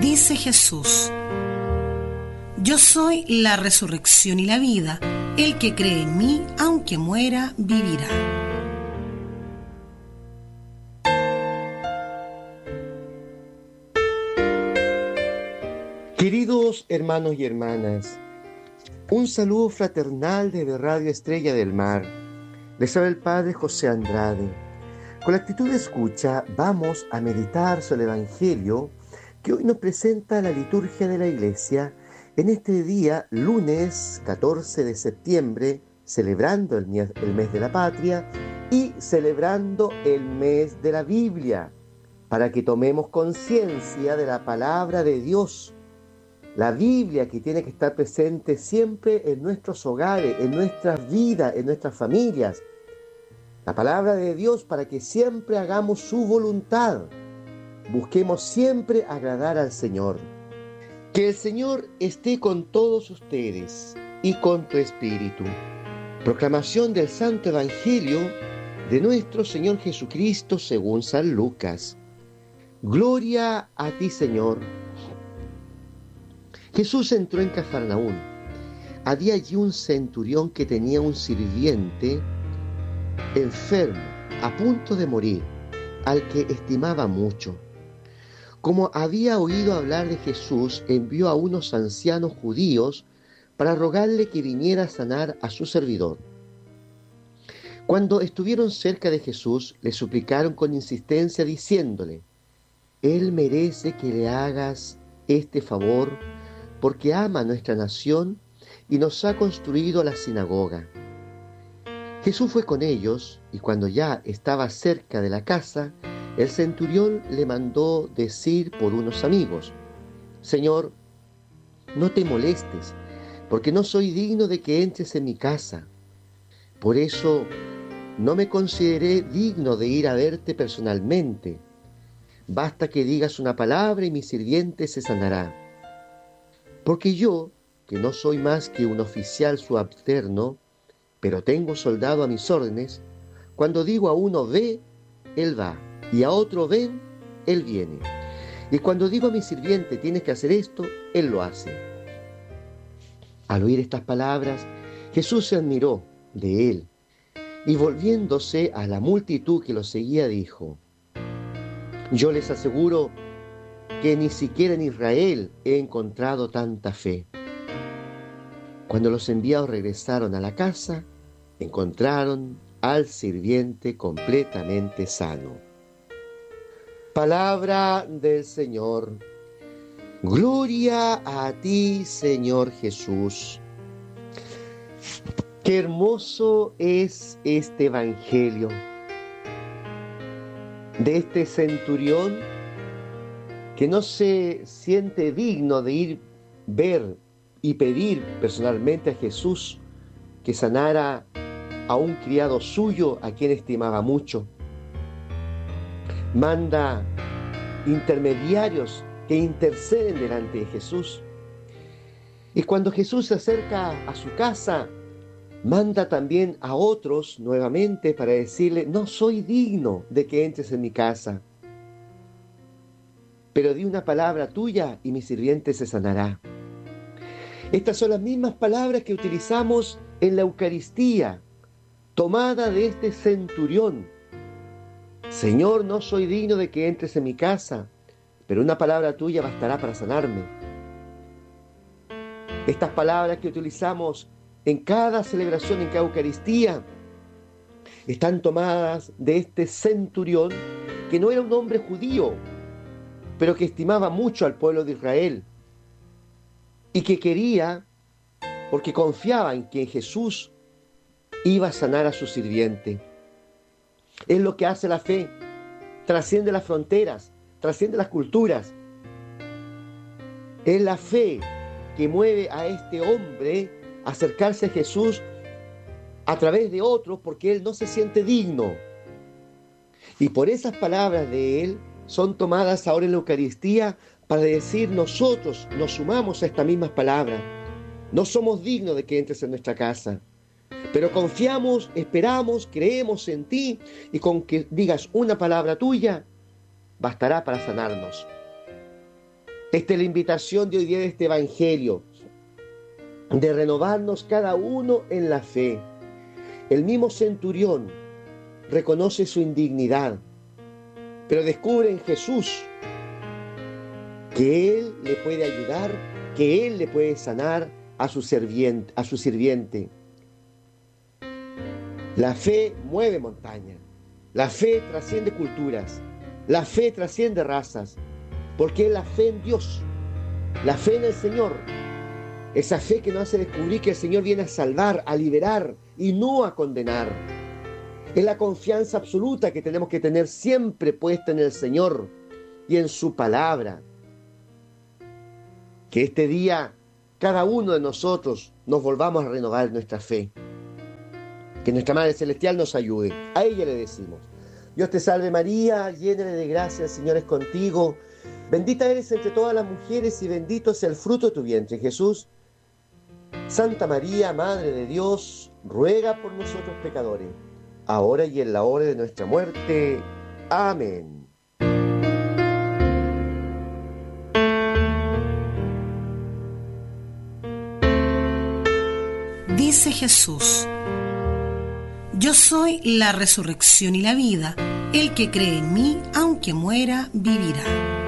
Dice Jesús: yo soy la resurrección y la vida. El que cree en mí, aunque muera, vivirá. Queridos hermanos y hermanas, un saludo fraternal desde Radio Estrella del Mar. Les habla el Padre José Andrade. Con la actitud de escucha vamos a meditar sobre el Evangelio que hoy nos presenta la liturgia de la Iglesia en este día, lunes 14 de septiembre, celebrando el mes de la Patria y celebrando el mes de la Biblia, para que tomemos conciencia de la palabra de Dios. La Biblia que tiene que estar presente siempre en nuestros hogares, en nuestras vidas, en nuestras familias. La palabra de Dios para que siempre hagamos su voluntad. Busquemos siempre agradar al Señor. Que el Señor esté con todos ustedes y con tu espíritu. Proclamación del Santo Evangelio de nuestro Señor Jesucristo según San Lucas. Gloria a ti, Señor. Jesús entró en Cafarnaún. Había allí un centurión que tenía un sirviente enfermo, a punto de morir, al que estimaba mucho. Como había oído hablar de Jesús, envió a unos ancianos judíos para rogarle que viniera a sanar a su servidor. Cuando estuvieron cerca de Jesús, le suplicaron con insistencia diciéndole: Él merece que le hagas este favor porque ama a nuestra nación y nos ha construido la sinagoga. Jesús fue con ellos y cuando ya estaba cerca de la casa, el centurión le mandó decir por unos amigos: Señor, no te molestes, porque no soy digno de que entres en mi casa. Por eso no me consideré digno de ir a verte personalmente. Basta que digas una palabra y mi sirviente se sanará. Porque yo, que no soy más que un oficial subalterno, pero tengo soldado a mis órdenes, cuando digo a uno ve, él va, y a otro ven, él viene. Y cuando digo a mi sirviente tienes que hacer esto, él lo hace. Al oír estas palabras, Jesús se admiró de él, y volviéndose a la multitud que lo seguía, dijo: yo les aseguro que ni siquiera en Israel he encontrado tanta fe. Cuando los enviados regresaron a la casa, encontraron al sirviente completamente sano. Palabra del Señor. Gloria a ti, Señor Jesús. Qué hermoso es este Evangelio de este centurión que no se siente digno de ir, ver y pedir personalmente a Jesús que sanara a un criado suyo a quien estimaba mucho. Manda intermediarios que interceden delante de Jesús. Y cuando Jesús se acerca a su casa, manda también a otros nuevamente para decirle: no soy digno de que entres en mi casa, pero di una palabra tuya y mi sirviente se sanará. Estas son las mismas palabras que utilizamos en la Eucaristía, tomada de este centurión. Señor, no soy digno de que entres en mi casa, pero una palabra tuya bastará para sanarme. Estas palabras que utilizamos en cada celebración, en cada Eucaristía, están tomadas de este centurión que no era un hombre judío, pero que estimaba mucho al pueblo de Israel y que quería, porque confiaba en que Jesús iba a sanar a su sirviente. Es lo que hace la fe, trasciende las fronteras, trasciende las culturas. Es la fe que mueve a este hombre a acercarse a Jesús a través de otros porque él no se siente digno. Y por esas palabras de él son tomadas ahora en la Eucaristía para decir: nosotros nos sumamos a estas mismas palabras. No somos dignos de que entres en nuestra casa, pero confiamos, esperamos, creemos en ti, y con que digas una palabra tuya bastará para sanarnos. Esta es la invitación de hoy día de este Evangelio, de renovarnos cada uno en la fe. El mismo centurión reconoce su indignidad, pero descubre en Jesús que Él le puede ayudar, que Él le puede sanar a su sirviente. La fe mueve montañas, la fe trasciende culturas, la fe trasciende razas, porque es la fe en Dios, la fe en el Señor, esa fe que nos hace descubrir que el Señor viene a salvar, a liberar y no a condenar. Es la confianza absoluta que tenemos que tener siempre puesta en el Señor y en su palabra. Que este día cada uno de nosotros nos volvamos a renovar nuestra fe. Que nuestra Madre Celestial nos ayude. A ella le decimos: Dios te salve María, llena de gracia, el Señor es contigo. Bendita eres entre todas las mujeres y bendito es el fruto de tu vientre, Jesús. Santa María, Madre de Dios, ruega por nosotros pecadores, ahora y en la hora de nuestra muerte. Amén. Dice Jesús: yo soy la resurrección y la vida. El que cree en mí, aunque muera, vivirá.